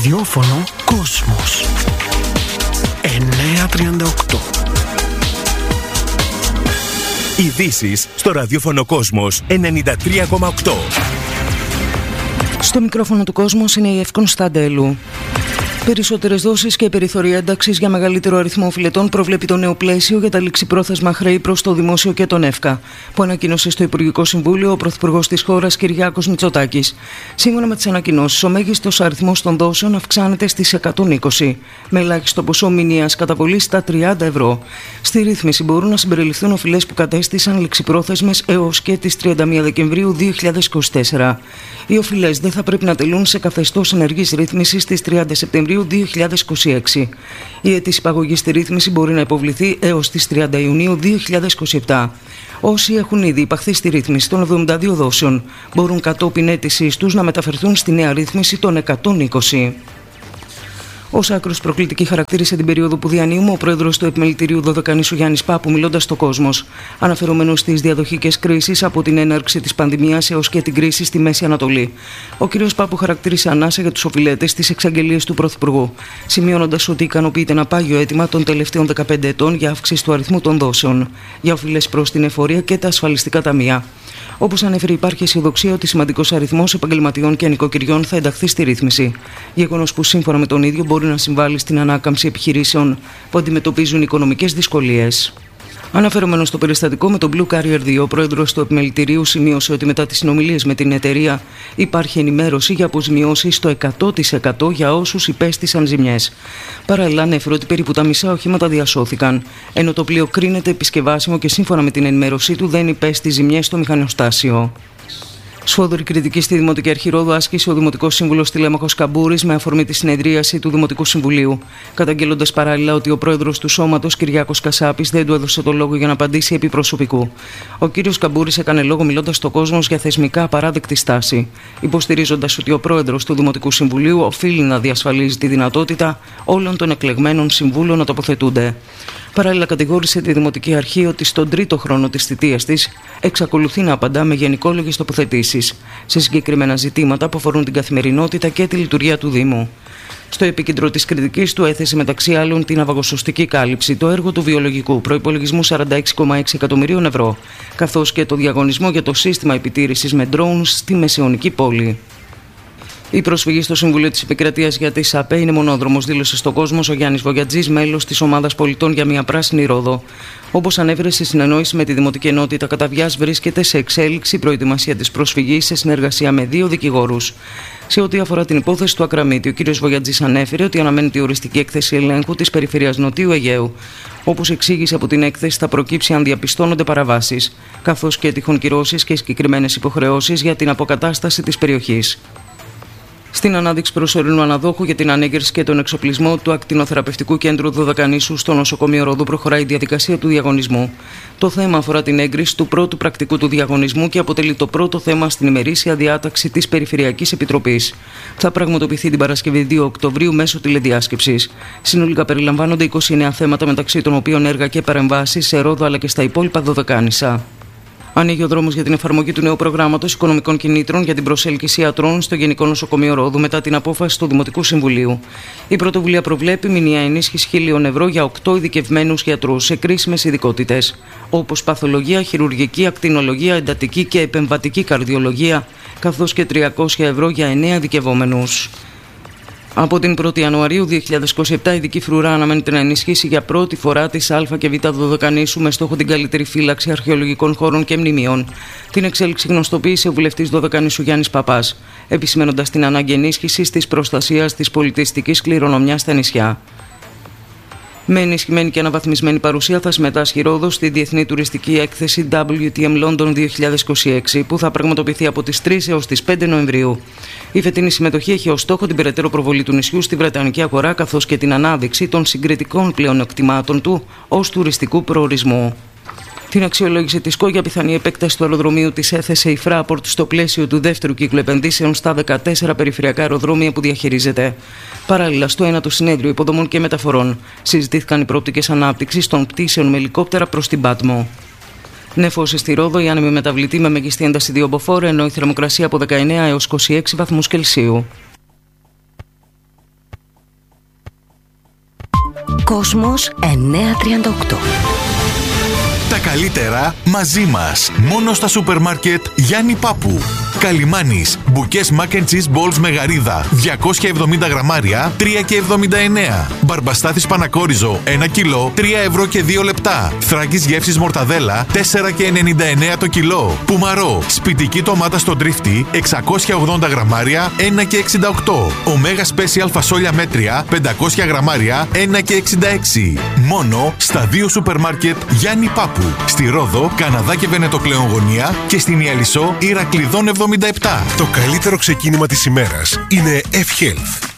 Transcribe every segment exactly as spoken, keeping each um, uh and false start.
Ραδιόφωνο Κόσμος εννιακόσια τριάντα οκτώ. Ειδήσεις στο ραδιόφωνο Κόσμος ενενήντα τρία κόμμα οκτώ. Στο μικρόφωνο του Κόσμος είναι η Ευ Κωνσταντέλου. Περισσότερες δόσεις και περιθώρια ένταξης για μεγαλύτερο αριθμό οφειλετών προβλέπει το νέο πλαίσιο για τα ληξιπρόθεσμα χρέη προς το Δημόσιο και τον ΕΦΚΑ, που ανακοίνωσε στο Υπουργικό Συμβούλιο ο Πρωθυπουργός της χώρας Κυριάκος Μητσοτάκης. Σύμφωνα με τις ανακοινώσεις, ο μέγιστος αριθμός των δόσεων αυξάνεται στις εκατόν είκοσι, με ελάχιστο ποσό μηνιαίας καταβολής στα τριάντα ευρώ. Στη ρύθμιση μπορούν να συμπεριληφθούν οφειλές που κατέστησαν ληξιπρόθεσμες έως και τις τριάντα μία Δεκεμβρίου δύο χιλιάδες είκοσι τέσσερα. Οι οφειλές δεν θα πρέπει να τελούν σε καθεστώς ενεργής ρύθμισης στις τριάντα Σεπτεμβρίου δύο χιλιάδες είκοσι έξι. Η αίτηση υπαγωγής στη ρύθμιση μπορεί να υποβληθεί έως τις τριάντα Ιουνίου δύο χιλιάδες είκοσι επτά. Όσοι έχουν ήδη υπαχθεί στη ρύθμιση των εβδομήντα δύο δόσεων μπορούν κατόπιν αίτησής τους να μεταφερθούν στη νέα ρύθμιση των εκατόν είκοσι. Ως άκρως προκλητική χαρακτήρισε την περίοδο που διανύουμε ο πρόεδρος του Επιμελητηρίου Δωδεκανήσου Γιάννης Πάπου, μιλώντας στο Κόσμος, αναφερόμενος στις διαδοχικές κρίσεις από την έναρξη της πανδημίας έως και την κρίση στη Μέση Ανατολή. Ο κ. Πάπου χαρακτήρισε ανάσα για τους οφειλέτες τις εξαγγελίες του Πρωθυπουργού, σημειώνοντας ότι ικανοποιείται ένα πάγιο αίτημα των τελευταίων δεκαπέντε ετών για αύξηση του αριθμού των δόσεων, για οφειλές προς την εφορία και τα ασφαλιστικά ταμεία. Όπως ανέφερε, υπάρχει αισιοδοξία ότι σημαντικός αριθμός επαγγελματιών και νοικοκυριών θα ενταχθεί στη ρύθμιση. Γεγονός που σύμφωνα με τον ίδιο μπορεί να συμβάλλει στην ανάκαμψη επιχειρήσεων που αντιμετωπίζουν οικονομικές δυσκολίες. Αναφερόμενο στο περιστατικό με τον Blue Carrier δύο, ο πρόεδρος του Επιμελητηρίου σημείωσε ότι μετά τις συνομιλίες με την εταιρεία υπάρχει ενημέρωση για αποζημιώσεις στο εκατό τοις εκατό για όσους υπέστησαν ζημιές. Παράλληλα, ανέφερε ότι περίπου τα μισά οχήματα διασώθηκαν, ενώ το πλοίο κρίνεται επισκευάσιμο και σύμφωνα με την ενημέρωσή του δεν υπέστη ζημιές στο μηχανοστάσιο. Σφόδρη κριτική στη Δημοτική Αρχή Ρόδου άσκησε ο Δημοτικός Σύμβουλος Τηλέμαχος Καμπούρης με αφορμή τη συνεδρίαση του Δημοτικού Συμβουλίου, καταγγέλλοντας παράλληλα ότι ο πρόεδρος του σώματος, Κυριάκος Κασάπης, δεν του έδωσε το λόγο για να απαντήσει επί προσωπικού. Ο κύριος Καμπούρης έκανε λόγο μιλώντας στο Κόσμος για θεσμικά απαράδεκτη στάση, υποστηρίζοντας ότι ο πρόεδρος του Δημοτικού Συμβουλίου οφείλει να διασφαλίζει τη δυνατότητα όλων των εκλεγμένων συμβούλων να τοποθετούνται. Παράλληλα, κατηγόρησε τη Δημοτική Αρχή ότι στον τρίτο χρόνο της θητείας της εξακολουθεί να απαντά με γενικόλογες τοποθετήσεις σε συγκεκριμένα ζητήματα που αφορούν την καθημερινότητα και τη λειτουργία του Δήμου. Στο επίκεντρο της κριτικής του έθεσε μεταξύ άλλων την αβαγοσωστική κάλυψη, το έργο του βιολογικού προϋπολογισμού σαράντα έξι κόμμα έξι εκατομμυρίων ευρώ, καθώς και το διαγωνισμό για το σύστημα επιτήρησης με drones στη Μεσαιωνική πόλη. Η προσφυγή στο Συμβουλίο της Επικρατείας για τη ΣΑΠΕ είναι μονόδρομος, δήλωσε στον Κόσμο ο Γιάννης Βογιατζής, μέλος της Ομάδας Πολιτών για μια Πράσινη Ρόδο. Όπως ανέφερε στη συνεννόηση με τη Δημοτική Ενότητα κατά βιάς, βρίσκεται σε εξέλιξη η προετοιμασία της προσφυγής σε συνεργασία με δύο δικηγόρους. Σε ό,τι αφορά την υπόθεση του Ακραμίτη, ο κ. Βογιατζής ανέφερε ότι αναμένεται η οριστική έκθεση ελέγχου της Περιφερειάς Νοτιού Αιγαίου. Όπως εξήγησε, από την έκθεση θα προκύψει αν διαπιστώνονται παραβάσεις, καθώς και τυχόν κυρώσεις και συγκεκριμένες υποχρεώσεις για την αποκατάσταση της περιοχής. Στην ανάδειξη προσωρινού αναδόχου για την ανέγερση και τον εξοπλισμό του Ακτινοθεραπευτικού Κέντρου Δωδεκανήσου στο νοσοκομείο Ρόδου προχωράει η διαδικασία του διαγωνισμού. Το θέμα αφορά την έγκριση του πρώτου πρακτικού του διαγωνισμού και αποτελεί το πρώτο θέμα στην ημερήσια διάταξη της Περιφερειακής Επιτροπής. Θα πραγματοποιηθεί την Παρασκευή δύο Οκτωβρίου μέσω τηλεδιάσκεψης. Συνολικά περιλαμβάνονται είκοσι εννέα θέματα, μεταξύ των οποίων έργα και παρεμβάσεις σε Ρόδο αλλά και στα υπόλοιπα Δωδεκάνησα. Ανοίγει ο δρόμος για την εφαρμογή του νέου προγράμματος οικονομικών κινήτρων για την προσέλκυση ιατρών στο Γενικό Νοσοκομείο Ρόδου μετά την απόφαση του Δημοτικού Συμβουλίου. Η πρωτοβουλία προβλέπει μηνιαία ενίσχυση χίλιων ευρώ για οκτώ ειδικευμένους γιατρούς σε κρίσιμες ειδικότητες, όπως παθολογία, χειρουργική, ακτινολογία, εντατική και επεμβατική καρδιολογία, καθώς και τριακόσια ευρώ για εννέα ειδικευόμενους. Από την πρώτη Ιανουαρίου δύο χιλιάδες είκοσι επτά, η Ειδική Φρουρά αναμένεται να ενισχύσει για πρώτη φορά τις Α και Β Δωδεκανήσου με στόχο την καλύτερη φύλαξη αρχαιολογικών χώρων και μνημείων. Την εξέλιξη γνωστοποίησε ο βουλευτής Δωδεκανήσου Γιάννης Παπάς, επισημαίνοντας την ανάγκη ενίσχυσης της προστασίας της πολιτιστικής κληρονομιάς στα νησιά. Με ενισχυμένη και αναβαθμισμένη παρουσία θα συμμετάσχει η Ρόδος στη Διεθνή Τουριστική Έκθεση ντάμπλιου τι εμ London δύο χιλιάδες είκοσι έξι, που θα πραγματοποιηθεί από τις τρεις έως τις πέντε Νοεμβρίου. Η φετινή συμμετοχή έχει ως στόχο την περαιτέρω προβολή του νησιού στη βρετανική αγορά, καθώς και την ανάδειξη των συγκριτικών πλεονεκτημάτων του ως τουριστικού προορισμού. Την αξιολόγηση της ΚΟ για πιθανή επέκταση του αεροδρομίου της έθεσε η Fraport στο πλαίσιο του δεύτερου κύκλου επενδύσεων στα δεκατέσσερα περιφερειακά αεροδρόμια που διαχειρίζεται. Παράλληλα, στο ένατο συνέδριο υποδομών και μεταφορών συζητήθηκαν οι προοπτικές ανάπτυξης των πτήσεων με ελικόπτερα προς την Πάτμο. Νεφώσει στη Ρόδο, η άνεμη μεταβλητή με μεγιστή ένταση δύο μποφόρ, ενώ η θερμοκρασία από δεκαεννέα έως είκοσι έξι βαθμούς Κελσίου. Κόσμος εννιακόσια τριάντα οκτώ. Τα καλύτερα μαζί μας. Μόνο στα σούπερ μάρκετ Γιάννη Πάπου. Καλιμάνης. Μπουκές mac and cheese balls με γαρίδα. διακόσια εβδομήντα γραμμάρια. τρία και εβδομήντα εννέα. Μπαρμπαστάθης Πανακόριζο. ένα κιλό. τρία ευρώ και δύο λεπτά. Θράκης γεύσης μορταδέλα. τέσσερα και ενενήντα εννέα το κιλό. Πουμαρό. Σπιτική ντομάτα στο τρίφτη. εξακόσια ογδόντα γραμμάρια. ένα και εξήντα οκτώ. Ωμέγα Special φασόλια μέτρια. πεντακόσια γραμμάρια. ένα και εξήντα έξι. Μόνο στα δύο σούπερ μάρκετ Γιάννη Πάπου. Στη Ρόδο, Καναδά και Βενετοκλέον γωνία και στην Ιαλισσό Ηρακλειδών εβδομήντα επτά. Το καλύτερο ξεκίνημα της ημέρας είναι F-Health.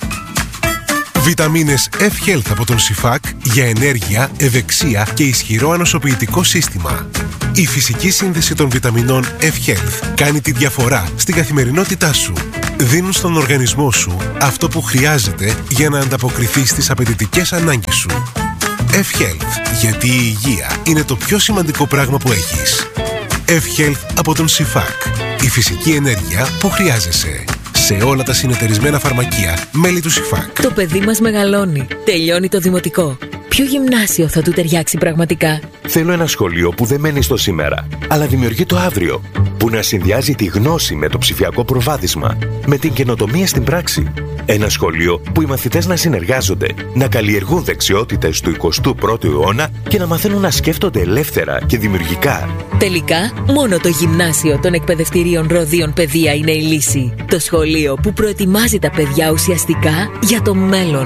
Βιταμίνες F-Health από τον Σιφάκ για ενέργεια, ευεξία και ισχυρό ανοσοποιητικό σύστημα. Η φυσική σύνδεση των βιταμινών F-Health κάνει τη διαφορά στην καθημερινότητά σου. Δίνουν στον οργανισμό σου αυτό που χρειάζεται για να ανταποκριθεί στις απαιτητικές ανάγκες σου. F-Health, γιατί η υγεία είναι το πιο σημαντικό πράγμα που έχεις. F-Health από τον Σιφάκ. Η φυσική ενέργεια που χρειάζεσαι. Σε όλα τα συνεταιρισμένα φαρμακεία, μέλη του Σιφάκ. Το παιδί μας μεγαλώνει. Τελειώνει το δημοτικό. Ποιο γυμνάσιο θα του ταιριάξει πραγματικά? Θέλω ένα σχολείο που δεν μένει στο σήμερα, αλλά δημιουργεί το αύριο. Που να συνδυάζει τη γνώση με το ψηφιακό προβάδισμα, με την καινοτομία στην πράξη. Ένα σχολείο που οι μαθητές να συνεργάζονται, να καλλιεργούν δεξιότητες του εικοστού πρώτου αιώνα και να μαθαίνουν να σκέφτονται ελεύθερα και δημιουργικά. Τελικά, μόνο το γυμνάσιο των εκπαιδευτηρίων Ροδίων Παιδεία είναι η λύση. Το σχολείο που προετοιμάζει τα παιδιά ουσιαστικά για το μέλλον.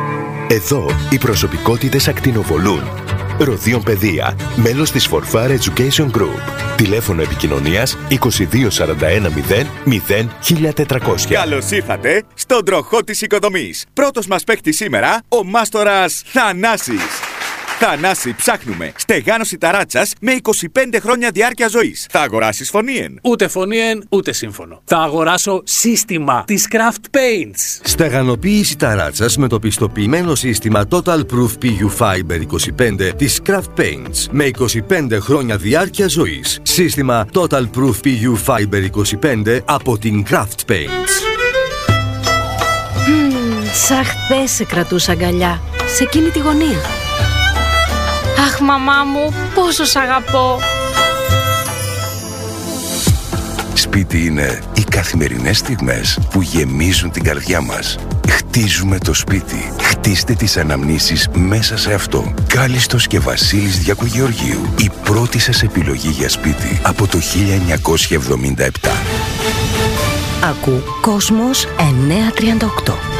Εδώ οι προσωπικότητες ακτινοβολούν. Ροδίων Παιδεία, μέλος της φορφάρ Education Group. Τηλέφωνο επικοινωνίας είκοσι δύο σαράντα ένα μηδέν μηδέν χίλια τετρακόσια. Καλώς ήρθατε στον τροχό της οικοδομής. Πρώτος μας παίκτης σήμερα, ο μάστορας Θανάσης. Θανάση, ψάχνουμε στεγάνωση ταράτσας με είκοσι πέντε χρόνια διάρκεια ζωής. Θα αγοράσεις φωνήεν? Ούτε φωνήεν, ούτε σύμφωνο. Θα αγοράσω σύστημα της Craft Paints. Στεγανοποίηση ταράτσας με το πιστοποιημένο σύστημα Total Proof πι γιου Fiber είκοσι πέντε της Craft Paints με είκοσι πέντε χρόνια διάρκεια ζωής. Σύστημα Total Proof πι γιου Fiber είκοσι πέντε από την Craft Paints. Mm, σαν χθες σε κρατούσα αγκαλιά, σε εκείνη τη γωνία. Αχ, μαμά μου, πόσο σ' αγαπώ. Σπίτι είναι οι καθημερινές στιγμές που γεμίζουν την καρδιά μας. Χτίζουμε το σπίτι. Χτίστε τις αναμνήσεις μέσα σε αυτό. Κάλιστος και Βασίλης Διακογεωργίου. Η πρώτη σας επιλογή για σπίτι από το χίλια εννιακόσια εβδομήντα επτά. Ακού Κόσμος εννιακόσια τριάντα οκτώ.